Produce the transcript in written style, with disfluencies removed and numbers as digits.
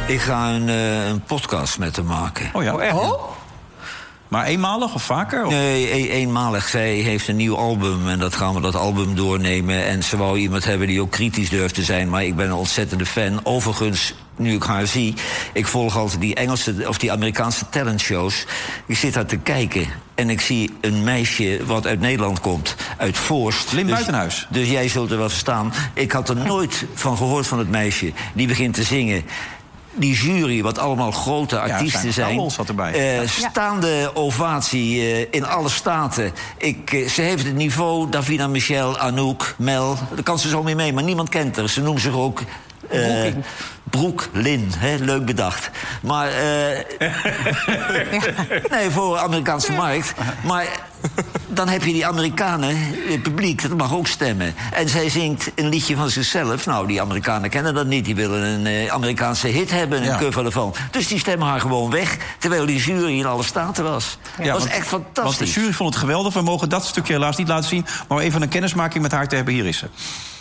Ik ga een podcast met hem maken. Oh ja, echt? Oh? Maar eenmalig of vaker? Of? Nee, eenmalig. Zij heeft een nieuw album en dat gaan we dat album doornemen. En ze wou iemand hebben die ook kritisch durft te zijn. Maar ik ben een ontzettende fan. Overigens, nu ik haar zie, ik volg altijd die Engelse of die Amerikaanse talentshows. Ik zit daar te kijken en ik zie een meisje wat uit Nederland komt, uit Voorst. Lin Buitenhuis. Dus jij zult er wel verstaan. Ik had er nooit van gehoord van het meisje. Die begint te zingen. Die jury, wat allemaal grote artiesten zijn. Zat erbij. Staande ovatie in alle staten. Ze heeft het niveau, Davina, Michel, Anouk, Mel. Daar kan ze zo mee, maar niemand kent haar. Ze noemen zich ook Brooklyn, leuk bedacht. Maar nee, voor de Amerikaanse markt. Maar dan heb je die Amerikanen, het publiek, dat mag ook stemmen. En zij zingt een liedje van zichzelf. Nou, die Amerikanen kennen dat niet. Die willen een Amerikaanse hit hebben, een cover ervan. Dus die stemmen haar gewoon weg, terwijl die jury in alle staten was. Dat was echt fantastisch. Want de jury vond het geweldig. We mogen dat stukje helaas niet laten zien. Maar even een kennismaking met haar te hebben, hier is ze.